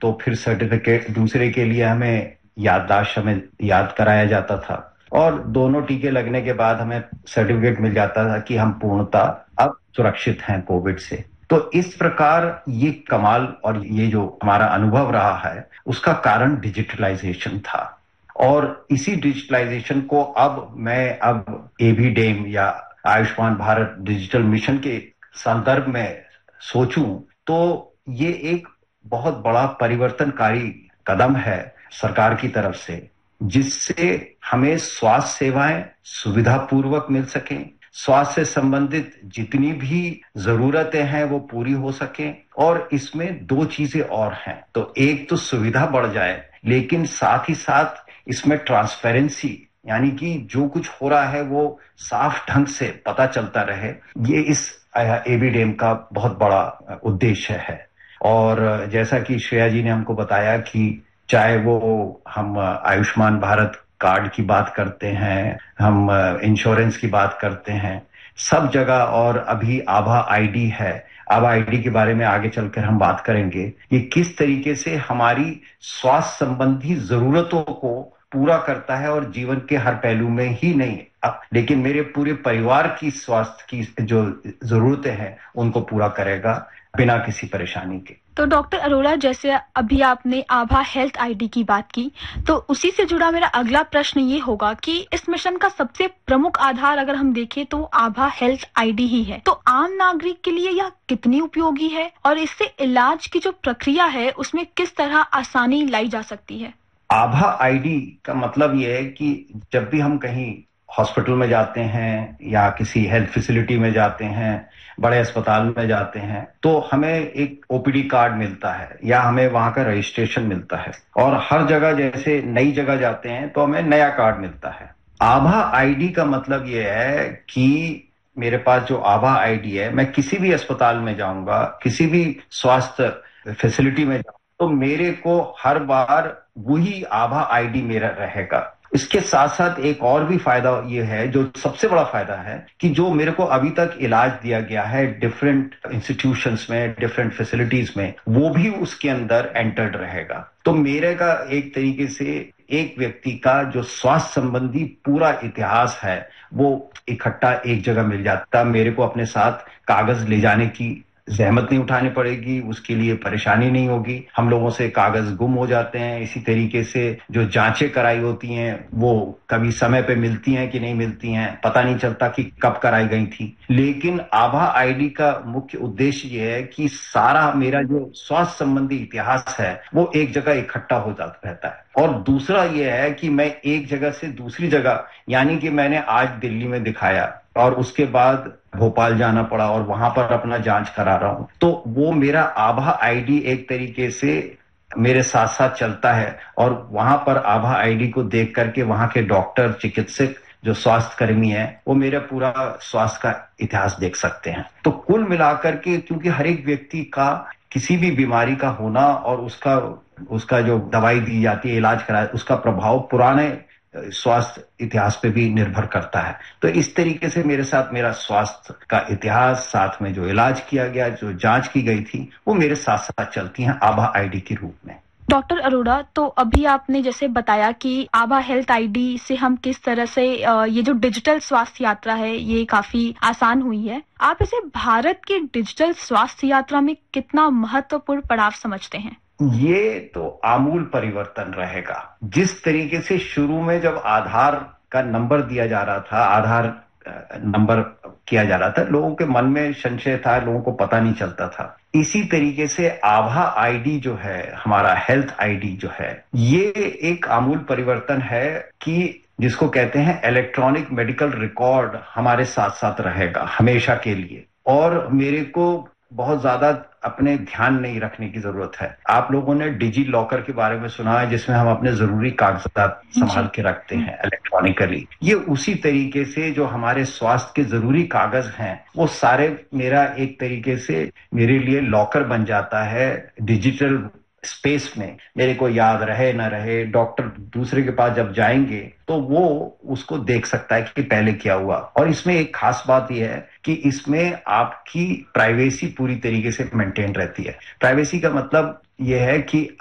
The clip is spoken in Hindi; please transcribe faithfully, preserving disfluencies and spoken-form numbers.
तो फिर सर्टिफिकेट दूसरे के लिए हमें याददाश्त हमें याद कराया जाता था और दोनों टीके लगने के बाद हमें सर्टिफिकेट मिल जाता था कि हम पूर्णतः अब सुरक्षित हैं कोविड से। तो इस प्रकार ये कमाल और ये जो हमारा अनुभव रहा है उसका कारण डिजिटलाइजेशन था और इसी डिजिटलाइजेशन को अब मैं अब एबीडेम या आयुष्मान भारत डिजिटल मिशन के संदर्भ में सोचूं तो ये एक बहुत बड़ा परिवर्तनकारी कदम है सरकार की तरफ से, जिससे हमें स्वास्थ्य सेवाएं सुविधापूर्वक मिल सकें, स्वास्थ्य से संबंधित जितनी भी जरूरतें हैं वो पूरी हो सकें। और इसमें दो चीजें और हैं, तो एक तो सुविधा बढ़ जाए लेकिन साथ ही साथ इसमें ट्रांसपेरेंसी यानी कि जो कुछ हो रहा है वो साफ ढंग से पता चलता रहे, ये इस एबीडेम का बहुत बड़ा उद्देश्य है। और जैसा कि श्रेया जी ने हमको बताया कि चाहे वो हम आयुष्मान भारत कार्ड की बात करते हैं, हम इंश्योरेंस की बात करते हैं, सब जगह, और अभी आभा आईडी है, आभा आईडी के बारे में आगे चलकर हम बात करेंगे, ये किस तरीके से हमारी स्वास्थ्य संबंधी जरूरतों को पूरा करता है और जीवन के हर पहलू में ही नहीं लेकिन मेरे पूरे परिवार की स्वास्थ्य की जो जरूरतें हैं उनको पूरा करेगा बिना किसी परेशानी के। तो डॉक्टर अरोड़ा, जैसे अभी आपने आभा हेल्थ आईडी की बात की, तो उसी से जुड़ा मेरा अगला प्रश्न ये होगा कि इस मिशन का सबसे प्रमुख आधार अगर हम देखें तो आभा हेल्थ आईडी ही है, तो आम नागरिक के लिए यह कितनी उपयोगी है और इससे इलाज की जो प्रक्रिया है उसमें किस तरह आसानी लाई जा सकती है? आभा आईडी का मतलब ये है कि जब भी हम कहीं हॉस्पिटल में जाते हैं या किसी हेल्थ फैसिलिटी में जाते हैं, बड़े अस्पताल में जाते हैं, तो हमें एक ओपीडी कार्ड मिलता है या हमें वहां का रजिस्ट्रेशन मिलता है और हर जगह जैसे नई जगह जाते हैं तो हमें नया कार्ड मिलता है। आभा आईडी का मतलब ये है कि मेरे पास जो आभा आईडी है, मैं किसी भी अस्पताल में जाऊंगा, किसी भी स्वास्थ्य फैसिलिटी में जाऊंगा, तो मेरे को हर बार वही आभा आईडी मेरा रहेगा। इसके साथ साथ एक और भी फायदा ये है, जो सबसे बड़ा फायदा है, कि जो मेरे को अभी तक इलाज दिया गया है डिफरेंट इंस्टीट्यूशंस में, डिफरेंट फैसिलिटीज में, वो भी उसके अंदर एंटर्ड रहेगा। तो मेरे का एक तरीके से एक व्यक्ति का जो स्वास्थ्य संबंधी पूरा इतिहास है वो इकट्ठा एक जगह मिल जाता। मेरे को अपने साथ कागज ले जाने की जहमत नहीं उठानी पड़ेगी, उसके लिए परेशानी नहीं होगी। हम लोगों से कागज गुम हो जाते हैं, इसी तरीके से जो जांचें कराई होती हैं वो कभी समय पे मिलती हैं कि नहीं मिलती हैं, पता नहीं चलता कि कब कराई गई थी। लेकिन आभा आईडी का मुख्य उद्देश्य ये है कि सारा मेरा जो स्वास्थ्य संबंधी इतिहास है वो एक जगह इकट्ठा हो जाता रहता है। और दूसरा ये है कि मैं एक जगह से दूसरी जगह, यानी कि मैंने आज दिल्ली में दिखाया और उसके बाद भोपाल जाना पड़ा और वहां पर अपना जांच करा रहा हूं, तो वो मेरा आभा आईडी एक तरीके से मेरे साथ साथ चलता है और वहां पर आभा आईडी को देख करके वहां के डॉक्टर, चिकित्सक, जो स्वास्थ्य कर्मी है, वो मेरा पूरा स्वास्थ्य का इतिहास देख सकते हैं। तो कुल मिलाकर के, क्योंकि हर एक व्यक्ति का किसी भी बीमारी का होना और उसका उसका जो दवाई दी जाती है, इलाज कराया, उसका प्रभाव पुराने स्वास्थ्य इतिहास पे भी निर्भर करता है। तो इस तरीके से मेरे साथ मेरा स्वास्थ्य का इतिहास, साथ में जो इलाज किया गया, जो जांच की गई थी, वो मेरे साथ साथ चलती हैं आभा आईडी के रूप में। डॉक्टर अरोड़ा, तो अभी आपने जैसे बताया कि आभा हेल्थ आईडी से हम किस तरह से ये जो डिजिटल स्वास्थ्य यात्रा है ये काफी आसान हुई है, आप इसे भारत की डिजिटल स्वास्थ्य यात्रा में कितना महत्वपूर्ण पड़ाव समझते हैं? ये तो आमूल परिवर्तन रहेगा। जिस तरीके से शुरू में जब आधार का नंबर दिया जा रहा था, आधार नंबर किया जा रहा था, लोगों के मन में संशय था, लोगों को पता नहीं चलता था। इसी तरीके से आभा आईडी जो है, हमारा हेल्थ आईडी जो है, ये एक आमूल परिवर्तन है कि जिसको कहते हैं इलेक्ट्रॉनिक मेडिकल रिकॉर्ड हमारे साथ साथ रहेगा हमेशा के लिए। और मेरे को बहुत ज्यादा अपने ध्यान नहीं रखने की जरूरत है। आप लोगों ने डिजी लॉकर के बारे में सुना है, जिसमें हम अपने जरूरी कागजात संभाल के रखते हैं इलेक्ट्रॉनिकली। ये उसी तरीके से जो हमारे स्वास्थ्य के जरूरी कागज हैं, वो सारे मेरा एक तरीके से मेरे लिए लॉकर बन जाता है डिजिटल स्पेस में। मेरे को याद रहे ना रहे, डॉक्टर दूसरे के पास जब जाएंगे तो वो उसको देख सकता है कि पहले क्या हुआ। और इसमें एक खास बात यह है कि इसमें आपकी प्राइवेसी पूरी तरीके से मेंटेन रहती है। प्राइवेसी का मतलब यह है कि